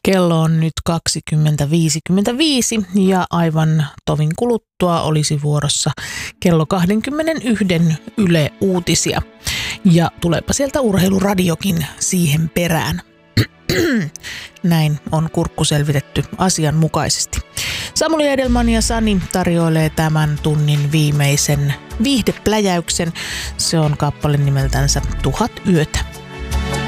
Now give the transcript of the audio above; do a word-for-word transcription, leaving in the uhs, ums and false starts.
Kello on nyt kaksikymmentä viisikymmentäviisi ja aivan tovin kuluttua olisi vuorossa kello kaksikymmentäyksi Yle Uutisia. Ja tuleepa sieltä urheiluradiokin siihen perään. Näin on kurkku selvitetty asianmukaisesti. Samuli Edelman ja Sani tarjoilee tämän tunnin viimeisen viihdepläjäyksen. Se on kappale nimeltänsä Tuhat yötä.